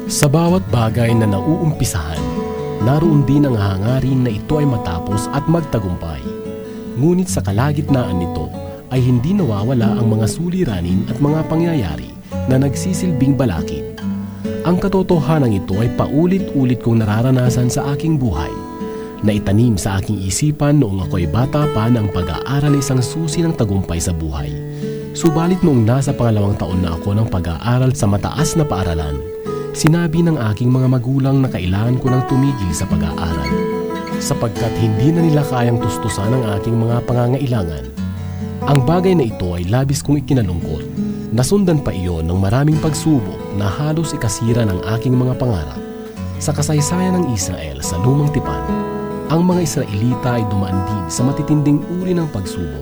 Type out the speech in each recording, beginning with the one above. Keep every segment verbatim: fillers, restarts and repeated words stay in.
Sa bawat bagay na nauumpisahan, naroon din ang hangarin na ito ay matapos at magtagumpay. Ngunit sa kalagitnaan nito ay hindi nawawala ang mga suliranin at mga pangyayari na nagsisilbing balakid. Ang katotohanan ito ay paulit-ulit kong nararanasan sa aking buhay, na itanim sa aking isipan noong ako'y bata pa ng pag-aaral ay isang susi ng tagumpay sa buhay. Subalit noong nasa pangalawang taon na ako ng pag-aaral sa mataas na paaralan, sinabi ng aking mga magulang na kailangan ko nang tumigil sa pag-aaral, sapagkat hindi na nila kayang tustusan ang aking mga pangangailangan. Ang bagay na ito ay labis kong ikinalungkot. Nasundan pa iyon ng maraming pagsubok na halos ikasira ng aking mga pangarap. Sa kasaysayan ng Israel sa Lumang Tipan, ang mga Israelita ay dumaan din sa matitinding uri ng pagsubok.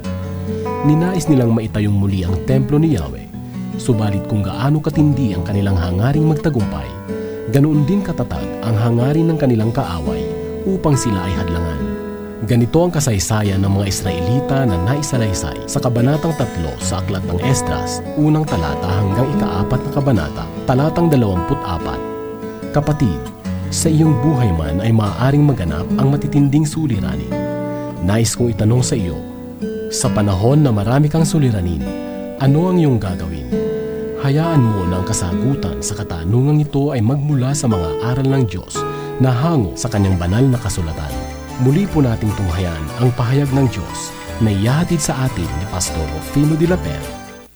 Ninais nilang maitayong muli ang templo ni Yahweh. Subalit kung gaano katindi ang kanilang hangaring magtagumpay, ganoon din katatag ang hangarin ng kanilang kaaway upang sila ay hadlangan. Ganito ang kasaysayan ng mga Israelita na naisalaysay sa kabanatang tatlo sa Aklat ng Esdras, unang talata hanggang ikaapat na kabanata, talatang dalawamput apat. Kapatid, sa iyong buhay man ay maaaring maganap ang matitinding suliranin. Nais kong itanong sa iyo, sa panahon na marami kang suliranin, ano ang iyong gagawin? Hayaan mo na ang kasagutan sa katanungang ito ay magmula sa mga aral ng Diyos na hango sa kanyang banal na kasulatan. Muli po nating tunghayan ang pahayag ng Diyos na ihahatid sa atin ni Pastor Rufino de la Pera.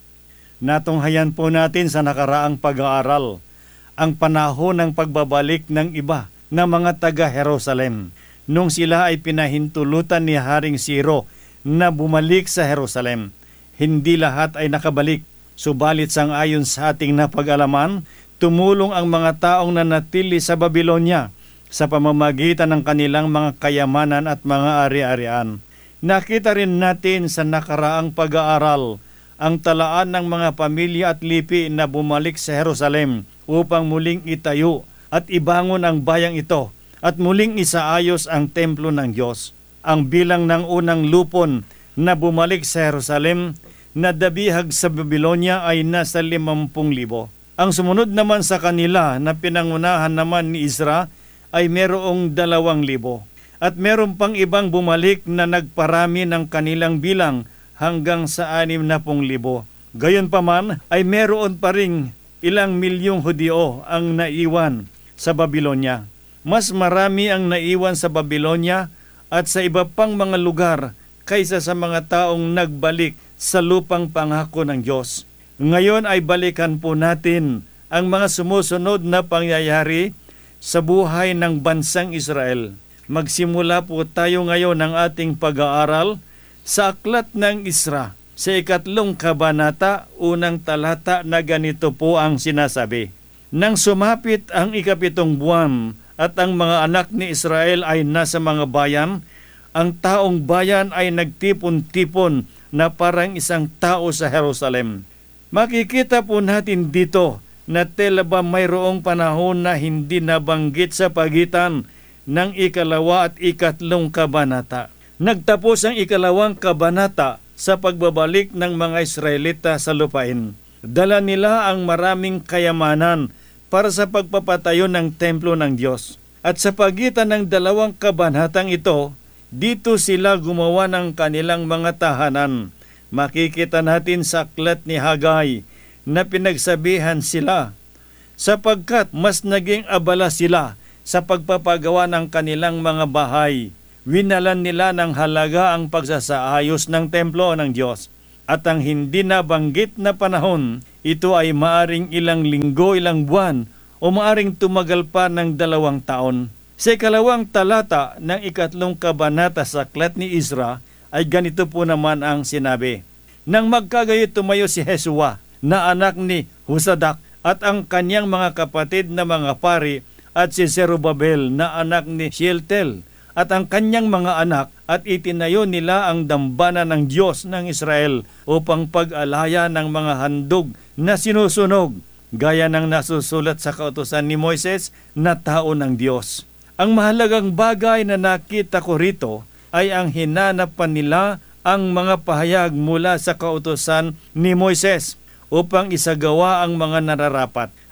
Natunghayan po natin sa nakaraang pag-aaral ang panahon ng pagbabalik ng iba na mga taga-Jerusalem nung sila ay pinahintulutan ni Haring Siro na bumalik sa Jerusalem. Hindi lahat ay nakabalik, subalit sang-ayon sa ating napag-alaman, tumulong ang mga taong nanatili sa Babylonia sa pamamagitan ng kanilang mga kayamanan at mga ari-arian. Nakita rin natin sa nakaraang pag-aaral ang talaan ng mga pamilya at lipi na bumalik sa Jerusalem upang muling itayo at ibangon ang bayang ito at muling isaayos ang templo ng Diyos. Ang bilang ng unang lupon na bumalik sa Jerusalem na dabihag sa Babylonia ay nasa limampung libo. Ang sumunod naman sa kanila na pinangunahan naman ni Ezra ay merong dalawang libo. At meron pang ibang bumalik na nagparami ng kanilang bilang hanggang sa anim na pung libo. Gayunpaman ay meron pa ring ilang milyong Hudyo ang naiwan sa Babylonia. Mas marami ang naiwan sa Babylonia at sa iba pang mga lugar kaysa sa mga taong nagbalik sa lupang pangako ng Diyos. Ngayon ay balikan po natin ang mga sumusunod na pangyayari sa buhay ng bansang Israel. Magsimula po tayo ngayon ng ating pag-aaral sa Aklat ng Ezra, sa ikatlong kabanata, unang talata na ganito po ang sinasabi. Nang sumapit ang ikapitong buwan at ang mga anak ni Israel ay nasa mga bayan, ang taong bayan ay nagtipon-tipon na parang isang tao sa Jerusalem. Makikita po natin dito na tela ba mayroong panahon na hindi nabanggit sa pagitan ng ikalawa at ikatlong kabanata. Nagtapos ang ikalawang kabanata sa pagbabalik ng mga Israelita sa lupain. Dala nila ang maraming kayamanan para sa pagpapatayo ng templo ng Diyos. At sa pagitan ng dalawang kabanatang ito, dito sila gumawa ng kanilang mga tahanan. Makikita natin sa aklat ni Hagay na pinagsabihan sila sapagkat mas naging abala sila sa pagpapagawa ng kanilang mga bahay. Winalan nila ng halaga ang pagsasaayos ng templo ng Diyos. At ang hindi nabanggit na panahon, ito ay maaring ilang linggo, ilang buwan o maaring tumagal pa ng dalawang taon. Sa ikalawang talata ng ikatlong kabanata sa aklat ni Ezra ay ganito po naman ang sinabi. Nang magkagayo tumayo si Jesua na anak ni Husadak at ang kanyang mga kapatid na mga pari at si Zerubabel na anak ni Shealtiel at ang kanyang mga anak at itinayo nila ang dambana ng Diyos ng Israel upang pag-alaya ng mga handog na sinusunog gaya ng nasusulat sa kautusan ni Moises na tao ng Diyos. Ang mahalagang bagay na nakita ko rito ay ang hinanapan nila ang mga pahayag mula sa kautusan ni Moises upang isagawa ang mga nararapat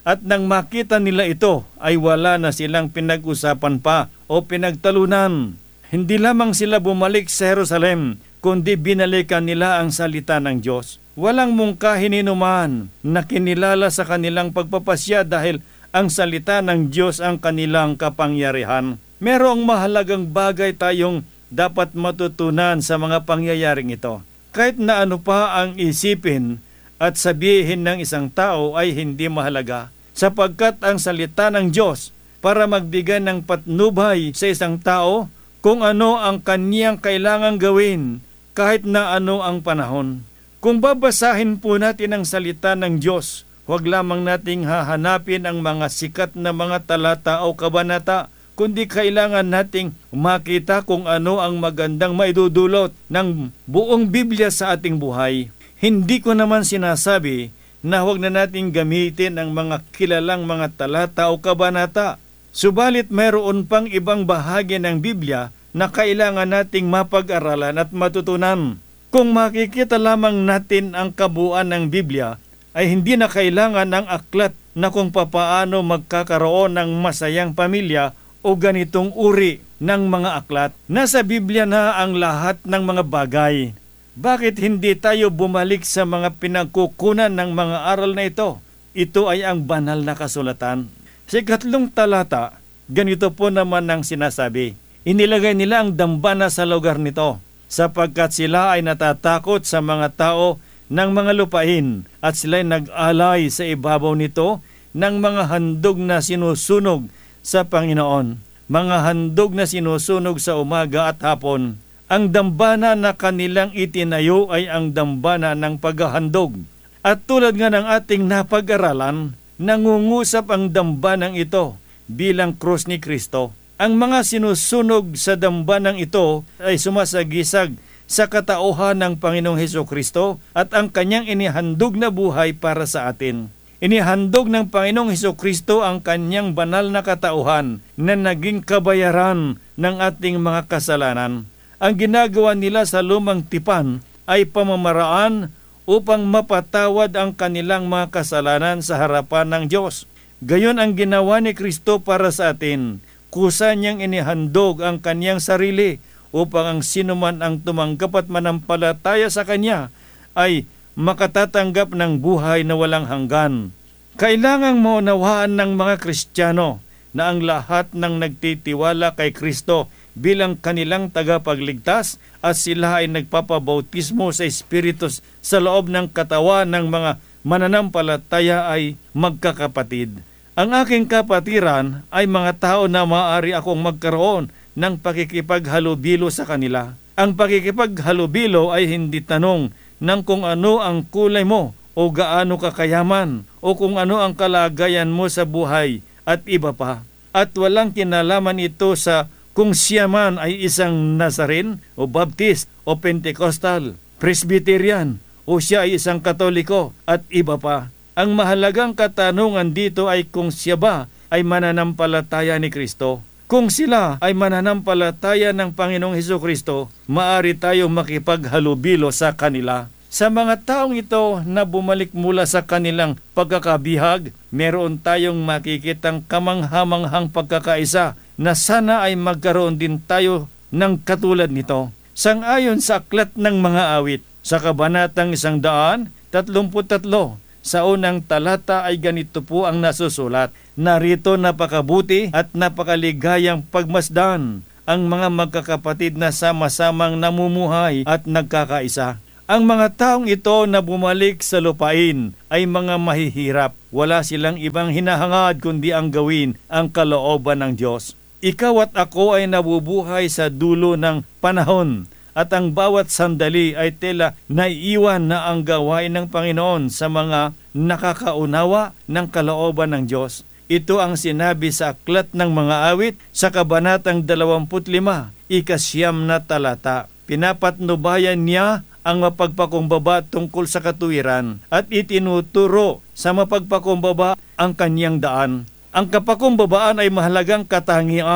At nang makita nila ito, ay wala na silang pinag-usapan pa o pinagtalunan. Hindi lamang sila bumalik sa Jerusalem, kundi binalikan nila ang salita ng Diyos. Walang mungkahin inuman na kinilala sa kanilang pagpapasya dahil ang salita ng Diyos ang kanilang kapangyarihan. Merong mahalagang bagay tayong dapat matutunan sa mga pangyayaring ito. Kahit na ano pa ang isipin at sabihin ng isang tao ay hindi mahalaga, sapagkat ang salita ng Diyos para magbigay ng patnubay sa isang tao kung ano ang kaniyang kailangang gawin kahit na ano ang panahon. Kung babasahin po natin ang salita ng Diyos, huwag lamang nating hahanapin ang mga sikat na mga talata o kabanata, kundi kailangan nating makita kung ano ang magandang maidudulot ng buong Biblia sa ating buhay. Hindi ko naman sinasabi na huwag na nating gamitin ang mga kilalang mga talata o kabanata. Subalit mayroon pang ibang bahagi ng Biblia na kailangan nating mapag-aralan at matutunan. Kung makikita lamang natin ang kabuuan ng Biblia, ay hindi na kailangan ng aklat na kung papaano magkakaroon ng masayang pamilya o ganitong uri ng mga aklat. Nasa Biblia na ang lahat ng mga bagay. Bakit hindi tayo bumalik sa mga pinagkukunan ng mga aral na ito? Ito ay ang banal na kasulatan. Sa ikatlong talata, ganito po naman ang sinasabi. Inilagay nila ang dambana sa lugar nito, sapagkat sila ay natatakot sa mga tao ng mga lupain at sila'y nag-alay sa ibabaw nito ng mga handog na sinusunog sa Panginoon. Mga handog na sinusunog sa umaga at hapon. Ang dambana na kanilang itinayo ay ang dambana ng paghahandog. At tulad nga ng ating napag-aralan, nangungusap ang dambanang ito bilang krus ni Kristo. Ang mga sinusunog sa dambanang ito ay sumasagisag sa katauhan ng Panginoong Hesukristo at ang kanyang inihandog na buhay para sa atin. Inihandog ng Panginoong Hesukristo ang kanyang banal na katauhan na naging kabayaran ng ating mga kasalanan. Ang ginagawa nila sa lumang tipan ay pamamaraan upang mapatawad ang kanilang mga kasalanan sa harapan ng Diyos. Gayon ang ginawa ni Kristo para sa atin. Kusa niyang inihandog ang kanyang sarili upang ang sinuman ang tumanggap at manampalataya sa kanya ay makatatanggap ng buhay na walang hanggan. Kailangang maunawaan ng mga Kristiyano na ang lahat ng nagtitiwala kay Kristo bilang kanilang tagapagligtas at sila ay nagpapabautismo sa Espiritu sa loob ng katawan ng mga mananampalataya ay magkakapatid. Ang aking kapatiran ay mga tao na maaari akong magkaroon ng pakikipaghalubilo sa kanila. Ang pakikipaghalubilo ay hindi tanong ng kung ano ang kulay mo o gaano kakayaman o kung ano ang kalagayan mo sa buhay at iba pa. At walang kinalaman ito sa kung siya man ay isang Nazaren o Baptist o Pentecostal, Presbyterian o siya ay isang Katoliko at iba pa. Ang mahalagang katanungan dito ay kung siya ba ay mananampalataya ni Kristo. Kung sila ay mananampalataya ng Panginoong Hesukristo, maaari tayong makipaghalubilo sa kanila. Sa mga taong ito na bumalik mula sa kanilang pagkakabihag, meron tayong makikitang kamanghamanghang pagkakaisa na sana ay magkaroon din tayo ng katulad nito. Sang-ayon sa aklat ng mga awit, sa kabanatang isang daan, tatlumput tatlo, sa unang talata ay ganito po ang nasusulat. Narito napakabuti at napakaligayang pagmasdan ang mga magkakapatid na sama-samang namumuhay at nagkakaisa. Ang mga taong ito na bumalik sa lupain ay mga mahihirap. Wala silang ibang hinahangad kundi ang gawin ang kalooban ng Diyos. Ikaw at ako ay nabubuhay sa dulo ng panahon at ang bawat sandali ay tila naiiwan na ang gawain ng Panginoon sa mga nakakaunawa ng kalooban ng Diyos. Ito ang sinabi sa aklat ng mga awit sa kabanatang dalawamput lima, ikasyam na talata. Pinapatnubayan niya ang mapagpakumbaba tungkol sa katuwiran at itinuturo sa mapagpakumbaba ang kanyang daan. Ang kapakumbabaan ay mahalagang katangian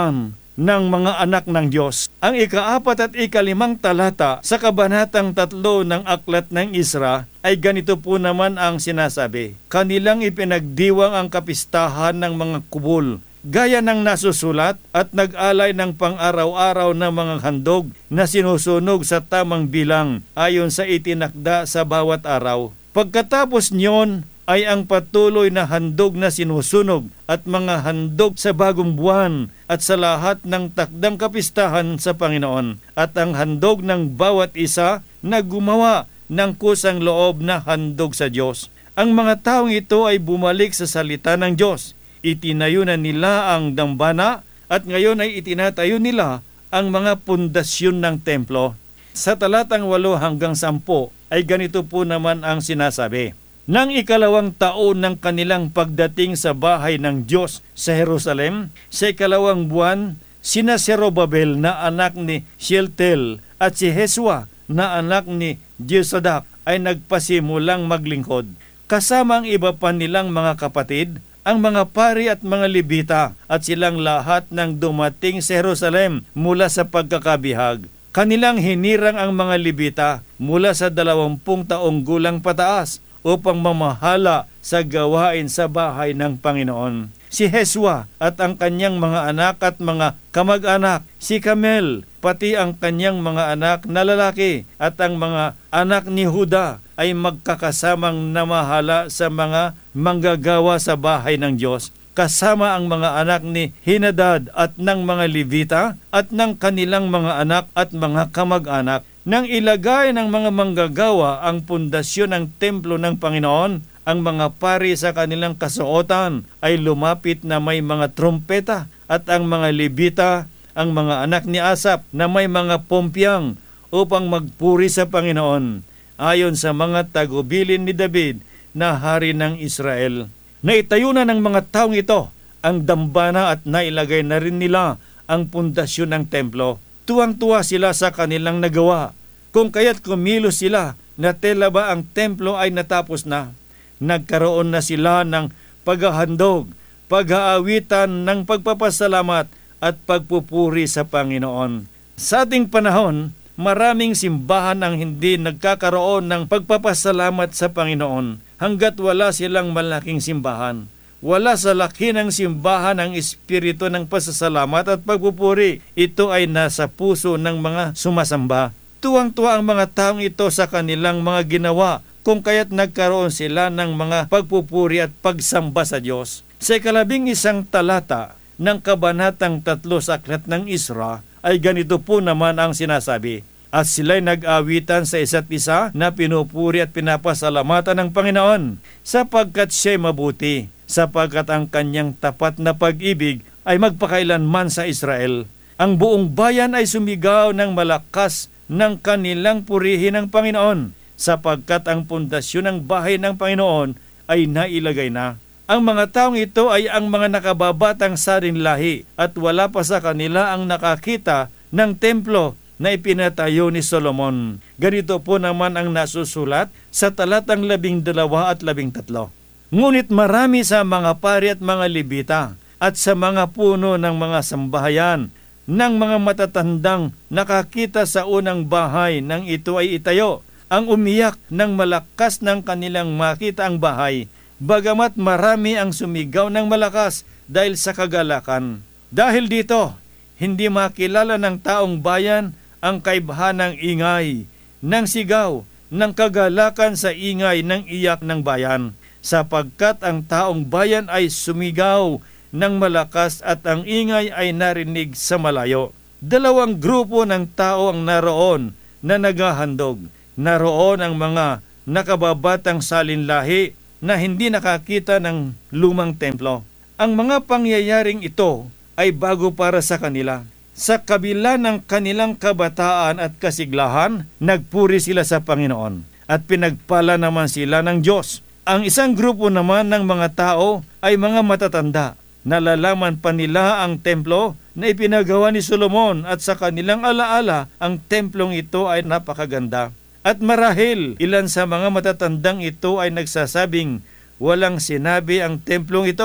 ng mga anak ng Diyos. Ang ikaapat at ikalimang talata sa kabanatang tatlo ng Aklat ng Isra ay ganito po naman ang sinasabi. Kanilang ipinagdiwang ang kapistahan ng mga kubol, gaya ng nasusulat, at nag-alay ng pang-araw-araw na mga handog na sinusunog sa tamang bilang ayon sa itinakda sa bawat araw. Pagkatapos niyon ay ang patuloy na handog na sinusunog at mga handog sa bagong buwan at sa lahat ng takdang kapistahan sa Panginoon, at ang handog ng bawat isa na gumawa ng kusang loob na handog sa Diyos. Ang mga taong ito ay bumalik sa salita ng Diyos. Itinayo na nila ang dambana at ngayon ay itinatayo nila ang mga pundasyon ng templo. Sa talatang walo hanggang sampo ay ganito po naman ang sinasabi. Nang ikalawang taon ng kanilang pagdating sa bahay ng Diyos sa Jerusalem, sa ikalawang buwan, sina Zerubabel na anak ni Shealtiel at si Hesua na anak ni Josadak ay nagpasimulang maglingkod. Kasama ang iba pa nilang mga kapatid, ang mga pari at mga Levita, at silang lahat ng dumating sa Jerusalem mula sa pagkakabihag. Kanilang hinirang ang mga Levita mula sa dalawampung taong gulang pataas upang mamahala sa gawain sa bahay ng Panginoon. Si Hesua at ang kanyang mga anak at mga kamag-anak, si Kamel, pati ang kanyang mga anak na lalaki at ang mga anak ni Huda ay magkakasamang namahala sa mga manggagawa sa bahay ng Diyos, kasama ang mga anak ni Henadad at ng mga Levita at ng kanilang mga anak at mga kamag-anak. Nang ilagay ng mga manggagawa ang pundasyon ng templo ng Panginoon, ang mga pari sa kanilang kasuotan ay lumapit na may mga trompeta, at ang mga Levita, ang mga anak ni Asap na may mga pompyang upang magpuri sa Panginoon, ayon sa mga tagubilin ni David na hari ng Israel. Naitayo na ng mga taong ito ang dambana at nailagay na rin nila ang pundasyon ng templo. Tuwang-tuwa sila sa kanilang nagawa, kung kaya't kumilos sila na tela ba ang templo ay natapos na. Nagkaroon na sila ng paghahandog, pag-aawitan ng pagpapasalamat at pagpupuri sa Panginoon. Sa ating panahon, maraming simbahan ang hindi nagkakaroon ng pagpapasalamat sa Panginoon hanggat wala silang malaking simbahan. Wala sa laki ng simbahan ang espiritu ng pasasalamat at pagpupuri. Ito ay nasa puso ng mga sumasamba. Tuwang-tuwa ang mga taong ito sa kanilang mga ginawa, kung kaya't nagkaroon sila ng mga pagpupuri at pagsamba sa Diyos. Sa ikalabing isang talata ng kabanatang tatlo sa Aklat ng Isra ay ganito po naman ang sinasabi. At sila'y nag-awitan sa isa't isa na pinupuri at pinapasalamatan ng Panginoon sapagkat siya'y mabuti, sapagkat ang kanyang tapat na pag-ibig ay magpakailanman sa Israel. Ang buong bayan ay sumigaw ng malakas ng kanilang purihin ng Panginoon, sapagkat ang pundasyon ng bahay ng Panginoon ay nailagay na. Ang mga taong ito ay ang mga nakababatang saring lahi, at wala pa sa kanila ang nakakita ng templo na ipinatayo ni Solomon. Ganito po naman ang nasusulat sa talatang labing dalawa at labing tatlo. Ngunit marami sa mga pari at mga Levita at sa mga puno ng mga sambahayan ng mga matatandang nakakita sa unang bahay nang ito ay itayo, ang umiyak ng malakas ng kanilang makita ang bahay, bagamat marami ang sumigaw ng malakas dahil sa kagalakan. Dahil dito, hindi makilala ng taong bayan ang kaibahan ng ingay, ng sigaw, ng kagalakan sa ingay ng iyak ng bayan, sapagkat ang taong bayan ay sumigaw ng malakas at ang ingay ay narinig sa malayo. Dalawang grupo ng tao ang naroon na naghahandog. Naroon ang mga nakababatang salinlahi na hindi nakakita ng lumang templo. Ang mga pangyayaring ito ay bago para sa kanila. Sa kabila ng kanilang kabataan at kasiglahan, nagpuri sila sa Panginoon at pinagpala naman sila ng Diyos. Ang isang grupo naman ng mga tao ay mga matatanda. Nalalaman pa nila ang templo na ipinagawa ni Solomon, at sa kanilang alaala ang templong ito ay napakaganda. At marahil ilan sa mga matatandang ito ay nagsasabing walang sinabi ang templong ito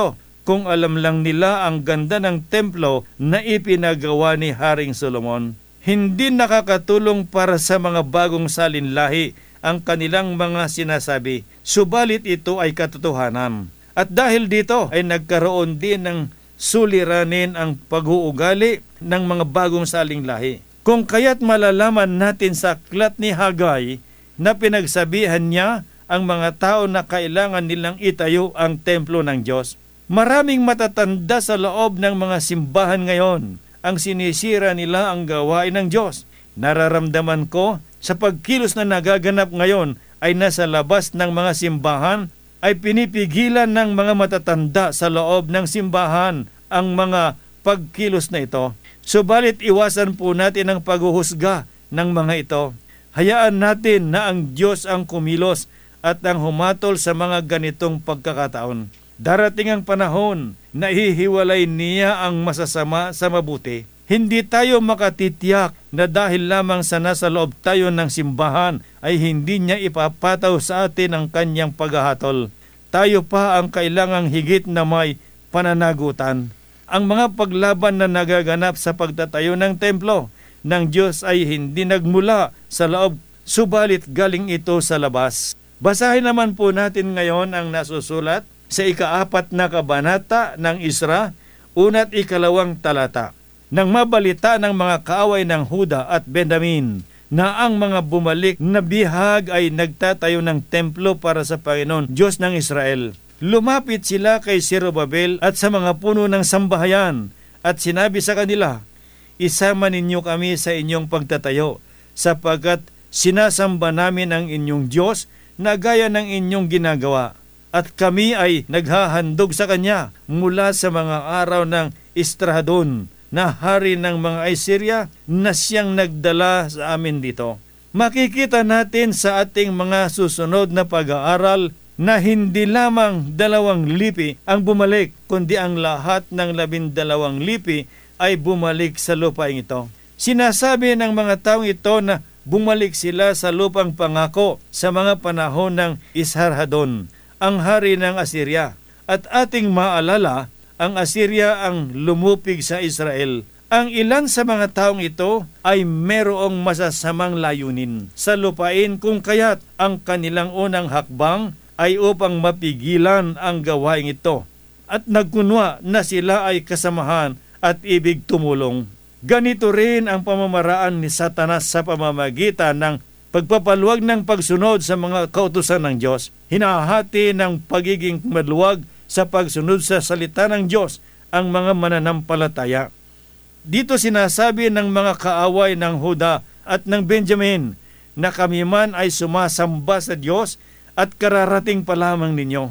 Kung alam lang nila ang ganda ng templo na ipinagawa ni Haring Solomon. Hindi nakakatulong para sa mga bagong salinlahi ang kanilang mga sinasabi, subalit ito ay katotohanan. At dahil dito ay nagkaroon din ng suliranin ang pag-uugali ng mga bagong salinlahi. Kung kaya't malalaman natin sa aklat ni Hagay na pinagsabihan niya ang mga tao na kailangan nilang itayo ang templo ng Diyos. Maraming matatanda sa loob ng mga simbahan ngayon ang sinisira nila ang gawain ng Diyos. Nararamdaman ko sa pagkilos na nagaganap ngayon ay nasa labas ng mga simbahan ay pinipigilan ng mga matatanda sa loob ng simbahan ang mga pagkilos na ito. Subalit iwasan po natin ang paghuhusga ng mga ito. Hayaan natin na ang Diyos ang kumilos at ang humatol sa mga ganitong pagkakataon. Darating ang panahon na hihiwalay niya ang masasama sa mabuti. Hindi tayo makatitiyak na dahil lamang sa nasa loob tayo ng simbahan ay hindi niya ipapataw sa atin ang kanyang paghahatol. Tayo pa ang kailangang higit na may pananagutan. Ang mga paglaban na nagaganap sa pagtatayo ng templo ng Diyos ay hindi nagmula sa loob, subalit galing ito sa labas. Basahin naman po natin ngayon ang nasusulat sa ikaapat na kabanata ng Isra, una't ikalawang talata. Nang mabalita ng mga kaaway ng Huda at Benjamin na ang mga bumalik na bihag ay nagtatayo ng templo para sa Panginoon, Diyos ng Israel, lumapit sila kay Zerubabel at sa mga puno ng sambahayan at sinabi sa kanila, isama ninyo kami sa inyong pagtatayo sapagkat sinasamba namin ang inyong Diyos na gaya ng inyong ginagawa. At kami ay naghahandog sa Kanya mula sa mga araw ng Esarhadon na hari ng mga Assyria na siyang nagdala sa amin dito. Makikita natin sa ating mga susunod na pag-aaral na hindi lamang dalawang lipi ang bumalik, kundi ang lahat ng labindalawang lipi ay bumalik sa lupaing ito. Sinasabi ng mga taong ito na bumalik sila sa lupang pangako sa mga panahon ng Esarhadon, ang hari ng Assyria. At ating maalala, ang Assyria ang lumupig sa Israel. Ang ilan sa mga taong ito ay merong masasamang layunin sa lupain, kung kaya't ang kanilang unang hakbang ay upang mapigilan ang gawain ito. At nagkunwa na sila ay kasamahan at ibig tumulong. Ganito rin ang pamamaraan ni Satanas sa pamamagitan ng pagpapaluwag ng pagsunod sa mga kautusan ng Diyos. Hinahati ng pagiging maluwag sa pagsunod sa salita ng Diyos ang mga mananampalataya. Dito sinasabi ng mga kaaway ng Huda at ng Benjamin na kami man ay sumasamba sa Diyos at kararating pa lamang ninyo.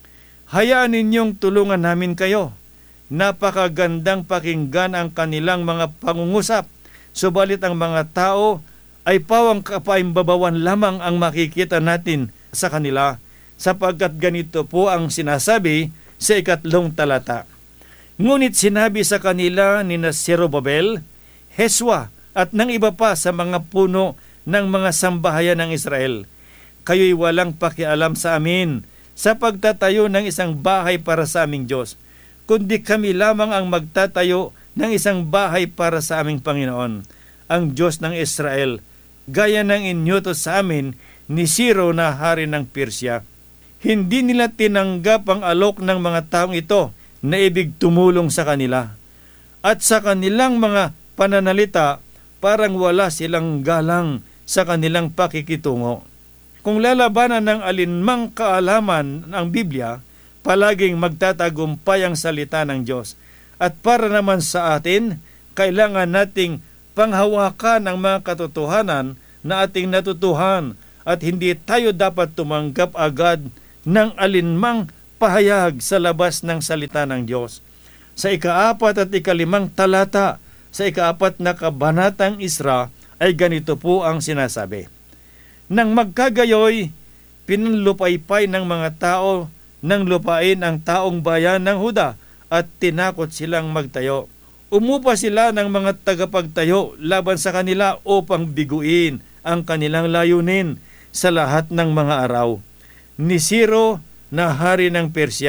Hayaan ninyong tulungan namin kayo. Napakagandang pakinggan ang kanilang mga pangungusap, subalit ang mga tao ay pawang kapaimbabawan lamang ang makikita natin sa kanila, sapagkat ganito po ang sinasabi sa ikatlong talata. Ngunit sinabi sa kanila ni Zerubabel, Heswa at ng iba pa sa mga puno ng mga sambahayan ng Israel, kayo'y walang pakialam sa amin sa pagtatayo ng isang bahay para sa aming Diyos, kundi kami lamang ang magtatayo ng isang bahay para sa aming Panginoon, ang Diyos ng Israel, gaya ng inyuto sa amin ni Ciro na hari ng Persia. Hindi nila tinanggap ang alok ng mga taong ito na ibig tumulong sa kanila. At sa kanilang mga pananalita, parang wala silang galang sa kanilang pakikitungo. Kung lalabanan ng alinmang kaalaman ng Biblia, palaging magtatagumpay ang salita ng Diyos. At para naman sa atin, kailangan nating panghawakan ang mga katotohanan na ating natutuhan at hindi tayo dapat tumanggap agad ng alinmang pahayag sa labas ng salita ng Diyos. Sa ikaapat at ikalimang talata, sa ikaapat na kabanatang Isra, ay ganito po ang sinasabi. Nang magkagayoy, pinanlupaypay ng mga tao ng lupain ang taong bayan ng Huda at tinakot silang magtayo. Umupa sila ng mga tagapagtayo laban sa kanila upang biguin ang kanilang layunin sa lahat ng mga araw. Ni Ciro na hari ng Persia,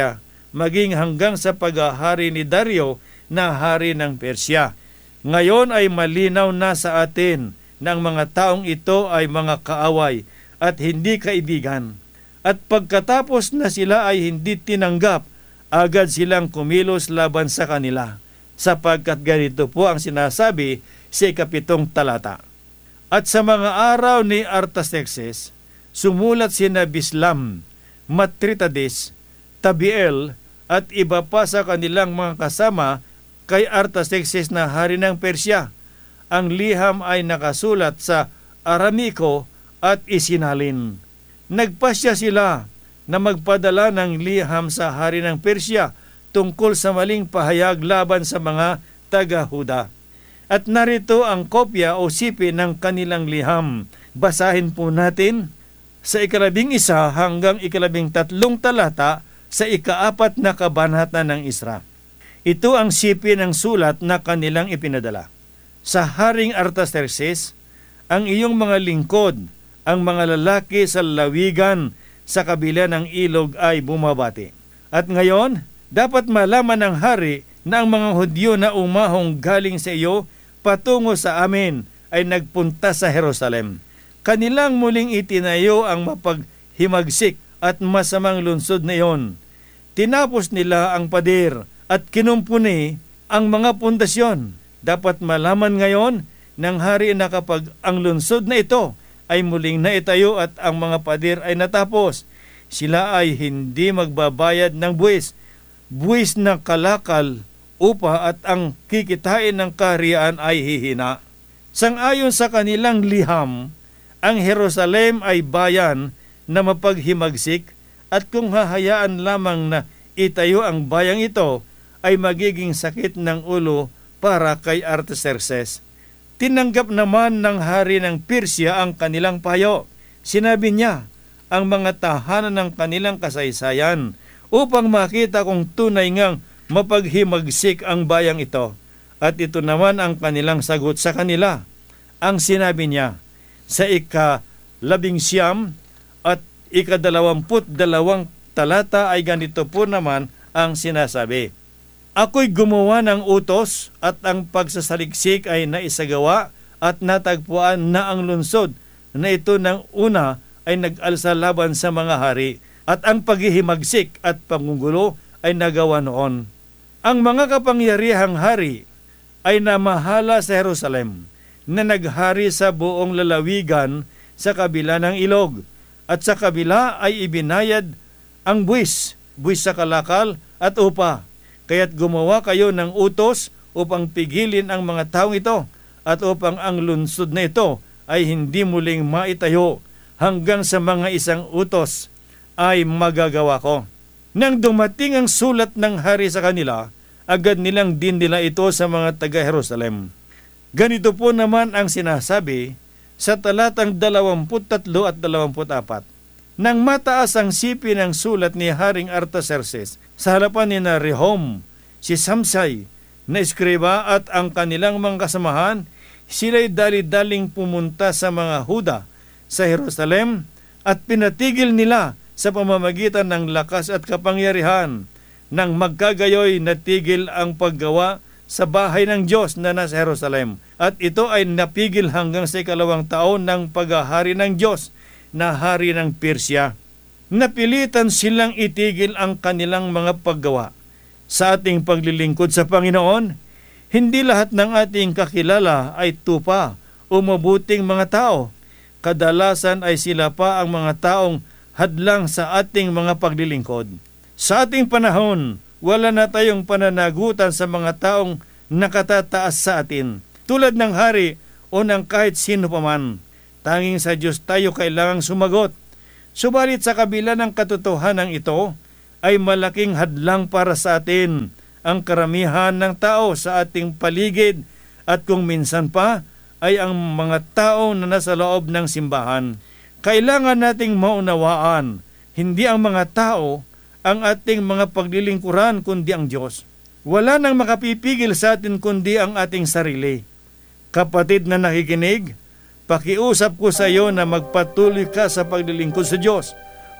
maging hanggang sa paghahari ni Dario na hari ng Persya. Ngayon ay malinaw na sa atin na ang mga taong ito ay mga kaaway at hindi kaibigan. At pagkatapos na sila ay hindi tinanggap, agad silang kumilos laban sa kanila, sapagkat ganito po ang sinasabi sa ikapitong talata. At sa mga araw ni Artaxerxes, sumulat sina Bislam, Matritades, Tabiel, at iba pa sa kanilang mga kasama kay Artaxerxes na hari ng Persya. Ang liham ay nakasulat sa Aramiko at isinalin. Nagpasya sila na magpadala ng liham sa hari ng Persya tungkol sa maling pahayag laban sa mga taga-Huda. At narito ang kopya o sipi ng kanilang liham. Basahin po natin sa ikalabing isa hanggang ikalabing tatlong talata sa ikaapat na kabanata ng Isra. Ito ang sipi ng sulat na kanilang ipinadala. Sa Haring Artaxerxes, ang iyong mga lingkod, ang mga lalaki sa lawigan sa kabila ng ilog ay bumabati. At ngayon, dapat malaman ng hari na ang mga Hudyo na umahong galing sa iyo patungo sa amin ay nagpunta sa Jerusalem. Kanilang muling itinayo ang mapaghimagsik at masamang lungsod na iyon. Tinapos nila ang pader at kinumpuni ang mga pundasyon. Dapat malaman ngayon ng hari na kapag ang lungsod na ito ay muling naitayo at ang mga pader ay natapos, sila ay hindi magbabayad ng buwis, buwis na kalakal, upa at ang kikitain ng kaharian ay hihina. Sangayon sa kanilang liham, ang Jerusalem ay bayan na mapaghimagsik at kung hahayaan lamang na itayo ang bayang ito, ay magiging sakit ng ulo para kay Artaxerxes. Tinanggap naman ng hari ng Persya ang kanilang payo. Sinabi niya ang mga tahanan ng kanilang kasaysayan upang makita kung tunay ngang mapaghimagsik ang bayang ito. At ito naman ang kanilang sagot sa kanila. Ang sinabi niya sa ika-labing siyam at ika-dalawamput dalawang talata ay ganito po naman ang sinasabi. Ako'y gumawa ng utos at ang pagsasaliksik ay naisagawa at natagpuan na ang lungsod na ito ng una ay nag-alsa laban sa mga hari at ang paghihimagsik at pangungulo ay nagawa noon. Ang mga kapangyarihang hari ay namahala sa Jerusalem na naghari sa buong lalawigan sa kabila ng ilog at sa kabila ay ibinayad ang buwis, buwis sa kalakal at upa. Kaya't gumawa kayo ng utos upang pigilin ang mga taong ito at upang ang lungsod na ito ay hindi muling maitayo hanggang sa mga isang utos ay magagawa ko. Nang dumating ang sulat ng hari sa kanila, agad nilang dinila ito sa mga taga-Jerusalem. Ganito po naman ang sinasabi sa talatang dalawamput tatlo at dalawamput apat. Nang mataas ang sipi ng sulat ni Haring Artaxerxes sa harapan ni na Rehum, si Samsay, na eskriba at ang kanilang mga kasamahan, sila'y dali-daling pumunta sa mga Huda sa Jerusalem at pinatigil nila sa pamamagitan ng lakas at kapangyarihan. Nang magkagayoy natigil ang paggawa sa bahay ng Diyos na nasa Jerusalem at ito ay napigil hanggang sa ikalawang taon ng paghahari ng Diyos na hari ng Persya. Napilitan silang itigil ang kanilang mga paggawa. Sa ating paglilingkod sa Panginoon, hindi lahat ng ating kakilala ay tupa o mabuting mga tao. Kadalasan ay sila pa ang mga taong hadlang sa ating mga paglilingkod. Sa ating panahon, wala na tayong pananagutan sa mga taong nakatataas sa atin, tulad ng hari o ng kahit sino paman. Tanging sa Diyos tayo kailangang sumagot. Subalit sa kabila ng katotohanan ito, ay malaking hadlang para sa atin ang karamihan ng tao sa ating paligid at kung minsan pa ay ang mga tao na nasa loob ng simbahan. Kailangan nating maunawaan, hindi ang mga tao ang ating mga paglilingkuran kundi ang Diyos. Wala nang makapipigil sa atin kundi ang ating sarili. Kapatid na nakikinig, pakiusap ko sa iyo na magpatuloy ka sa paglilingkod sa Diyos.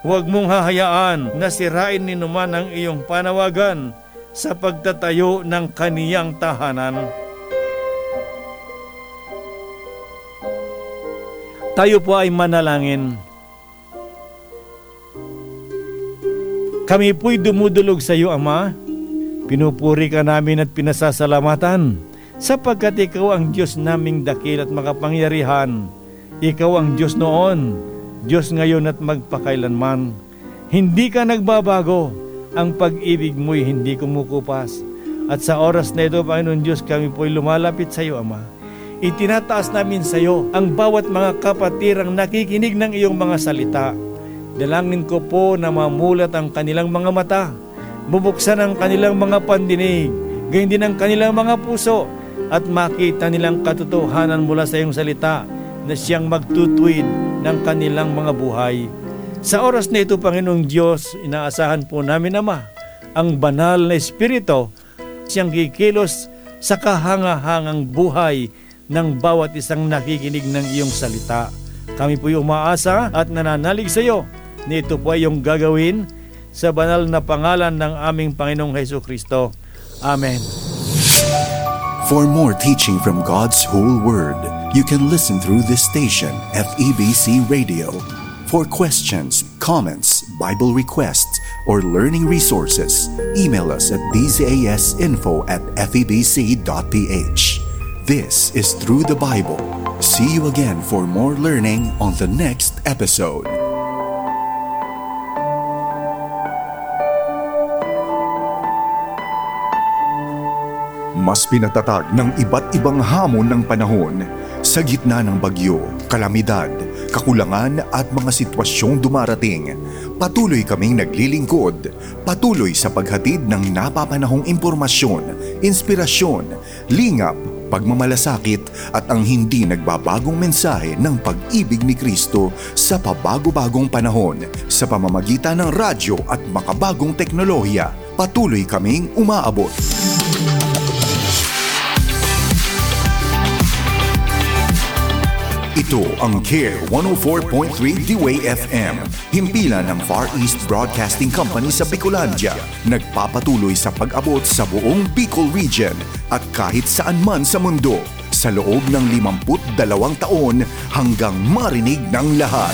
Huwag mong hahayaan na sirain ni numan ang iyong panawagan sa pagtatayo ng kaniyang tahanan. Tayo po ay manalangin. Kami po'y dumudulog sa iyo, Ama. Pinupuri ka namin at pinasasalamatan sapagkat ikaw ang Diyos naming dakil at makapangyarihan. Ikaw ang Diyos noon, Diyos ngayon at magpakailanman. Hindi ka nagbabago, ang pag-ibig mo'y hindi kumukupas. At sa oras na ito, Panginoon Diyos, kami po'y lumalapit sa iyo, Ama. Itinataas namin sa iyo ang bawat mga kapatirang nakikinig ng iyong mga salita. Dalangin ko po na mamulat ang kanilang mga mata, bubuksan ang kanilang mga pandinig, gayon din ang kanilang mga puso, at makita nilang katotohanan mula sa iyong salita na siyang magtutuwid ng kanilang mga buhay. Sa oras na ito, Panginoong Diyos, inaasahan po namin, Ama, ang banal na Espiritu, siyang kikilos sa kahangahangang buhay ng bawat isang nakikinig ng iyong salita. Kami po'y umaasa at nananalig sa iyo na ito po ay iyong gagawin sa banal na pangalan ng aming Panginoong Hesukristo. Amen. For more teaching from God's whole Word, you can listen through this station, F E B C Radio. For questions, comments, Bible requests, or learning resources, email us at b z a s info at f e b c dot p h. This is Through the Bible. See you again for more learning on the next episode. Mas pinatatag ng iba't ibang hamon ng panahon sa gitna ng bagyo, kalamidad, kakulangan at mga sitwasyong dumarating. Patuloy kaming naglilingkod, patuloy sa paghatid ng napapanahong impormasyon, inspirasyon, lingap, pagmamalasakit at ang hindi nagbabagong mensahe ng pag-ibig ni Kristo sa pabago-bagong panahon sa pamamagitan ng radyo at makabagong teknolohiya. Patuloy kaming umaabot. Ito ang Care one oh four point three D-Way F M, himpilan ng Far East Broadcasting Company sa Bicolandia, nagpapatuloy sa pag-abot sa buong Bicol Region at kahit saan man sa mundo sa loob ng limampu't dalawang taon hanggang marinig ng lahat.